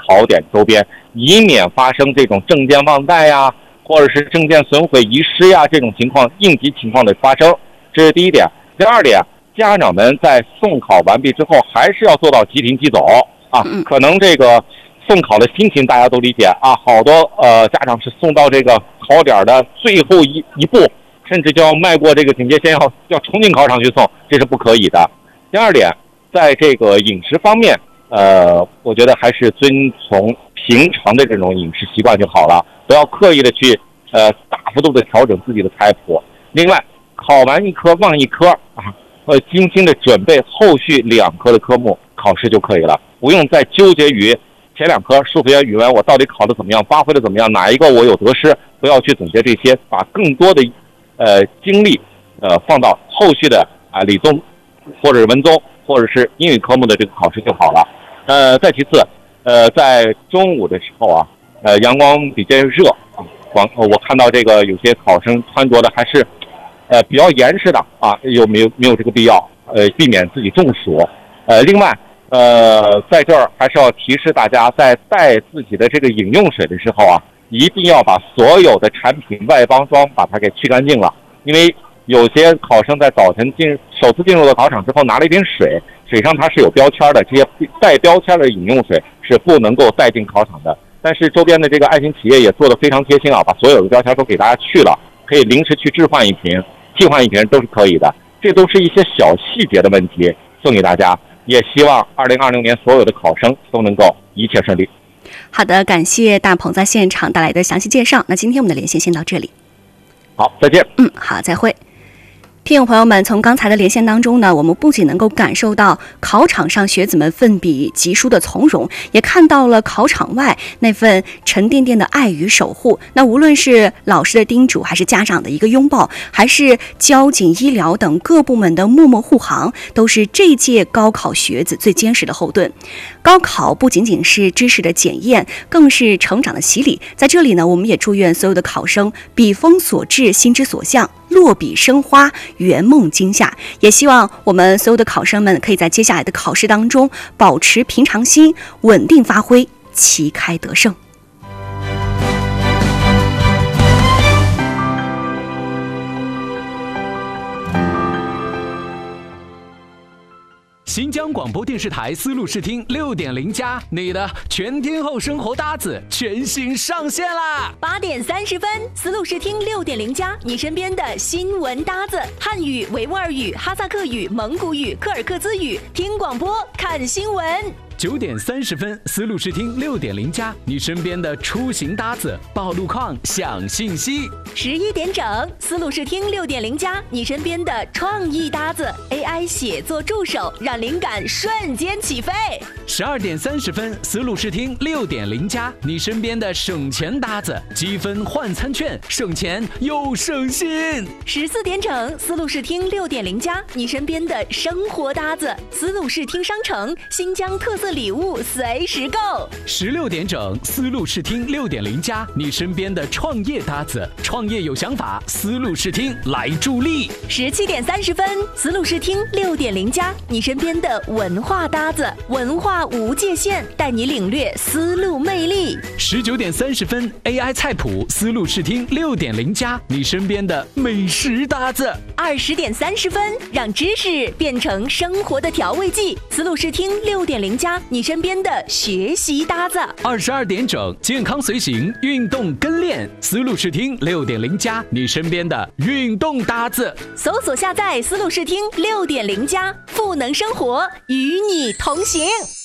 考点周边，以免发生这种证件忘带呀，或者是证件损毁遗失呀这种情况，应急情况的发生。这是第一点。第二点，家长们在送考完毕之后，还是要做到即停即走啊。可能这个送考的心情大家都理解啊，好多家长是送到这个考点的最后一步，甚至就要迈过这个警戒线，要冲进考场去送，这是不可以的。第二点，在这个饮食方面，我觉得还是遵从平常的这种饮食习惯就好了，不要刻意的去大幅度的调整自己的菜谱。另外，考完一科忘一科啊，精心的准备后续2科的科目考试就可以了，不用再纠结于前2科数学、语文我到底考得怎么样，发挥得怎么样，哪一个我有得失，不要去总结这些，把更多的精力放到后续的理综或者是文综或者是英语科目的这个考试就好了。再其次，在中午的时候啊，阳光比较热啊，我看到这个有些考生穿着的还是比较严实的啊，没有这个必要，避免自己中暑。另外，在这儿还是要提示大家，在带自己的这个饮用水的时候啊，一定要把所有的产品外包装把它给去干净了，因为有些考生在早晨首次进入了考场之后，拿了一瓶水，水上它是有标签的，这些带标签的饮用水是不能够带进考场的。但是周边的这个爱心企业也做得非常贴心啊，把所有的标签都给大家去了，可以临时去置换一瓶、替换一瓶都是可以的。这都是一些小细节的问题，送给大家。也希望2020年所有的考生都能够一切顺利。 好的，感谢大鹏在现场带来的详细介绍。那今天我们的连线先到这里。 好，再见。 好，再会。听众朋友们，从刚才的连线当中呢，我们不仅能够感受到考场上学子们奋笔疾书的从容，也看到了考场外那份沉甸甸的爱与守护。那无论是老师的叮嘱，还是家长的一个拥抱，还是交警、医疗等各部门的默默护航，都是这届高考学子最坚实的后盾。高考不仅仅是知识的检验，更是成长的洗礼。在这里呢，我们也祝愿所有的考生笔锋所至，心之所向，落笔生花，圆梦惊夏。也希望我们所有的考生们可以在接下来的考试当中保持平常心，稳定发挥，旗开得胜。 新疆广播电视台丝路视听6.0+，你的全天候生活搭子全新上线啦 ！8点30分，丝路视听6.0+，你身边的新闻搭子，汉语、维吾尔语、哈萨克语、蒙古语、柯尔克孜语，听广播看新闻。 9点30分，丝路视听6.0+，你身边的出行搭子，报路况、享信息。 11点整，丝路视听6.0+，你身边的创意搭子 ，AI 写作助手，让灵感瞬间起飞。 12点30分，丝路视听6.0+，你身边的省钱搭子，积分换餐券，省钱又省心。 14点整，丝路视听6.0+，你身边的生活搭子，丝路视听商城，新疆特色礼物随时购。 16点整，丝路视听6.0+，你身边的创业搭子，创业有想法，丝路视听来助力。 17点30分，丝路视听6.0+，你身边的文化搭子，文化无界限，带你领略丝路魅力。 19点30分 ，AI 菜谱，丝路视听6.0+，你身边的美食搭子。 20点30分，让知识变成生活的调味剂，丝路视听6.0+，你身边的学习搭子。 22点整，健康随行，运动跟练，丝路视听6.0+，你身边的运动搭子。 搜索下载丝路视听6.0+，赋能生活，与你同行。